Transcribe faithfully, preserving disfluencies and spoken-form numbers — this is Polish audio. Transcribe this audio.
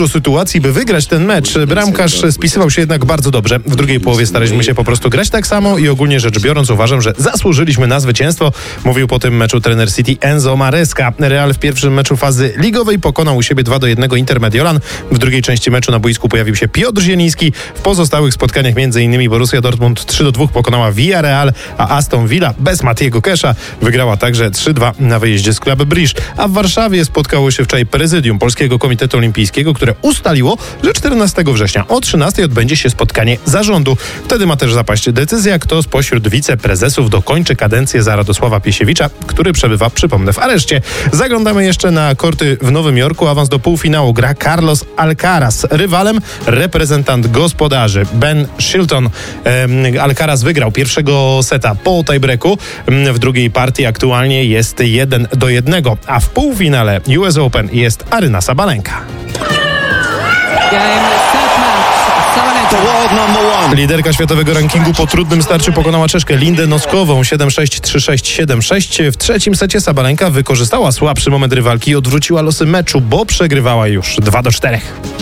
dużo sytuacji, by wygrać ten mecz. Bramkarz spisywał się jednak bardzo dobrze. W drugiej połowie staraliśmy się po prostu grać tak samo i ogólnie rzecz biorąc uważam, że zasłużyliśmy na zwycięstwo, mówił po tym meczu trener City Enzo Maresca. Real w pierwszym meczu fazy ligowej pokonał u siebie dwa do jednego Inter Mediolan. W drugiej części meczu na boisku pojawił się Piotr Zieliński. W pozostałych spotkaniach m.in. Borussia Dortmund trzy do dwóch pokonała Villarreal, a Aston Villa bez Matiego Kesha wygrała także trzy dwa na wyjeździe z Club Brugge. A w Warszawie spotkało się wczoraj prezydium Polskiego Komitetu Olimpijskiego, które ustaliło, że czternastego września o trzynastej odbędzie się spotkanie zarządu. Wtedy ma też zapaść decyzja, kto spośród wiceprezesów dokończy kadencję za Radosława Piesiewicza, który przebywa, przypomnę, w areszcie. Zaglądamy jeszcze na korty w Nowym Jorku. Awans do półfinału gra Carlos Alcaraz. Rywalem reprezentant gospodarzy Ben Shelton. Alcaraz wygrał pierwszego seta po tiebreaku. W drugiej partii aktualnie jest jeden do jednego, a w półfinale U S Open jest Aryna Sabalenka. Liderka światowego rankingu po trudnym starciu pokonała Czeszkę Lindę Noskową siedem sześć, trzy sześć, siedem sześć. W trzecim secie Sabalenka wykorzystała słabszy moment rywalki i odwróciła losy meczu, bo przegrywała już dwa do czterech.